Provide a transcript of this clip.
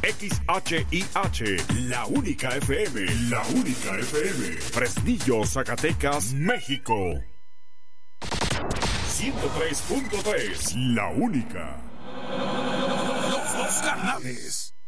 XHIH, la única FM, la única FM. Fresnillo, Zacatecas, México. 103.3, la única. Los dos canales.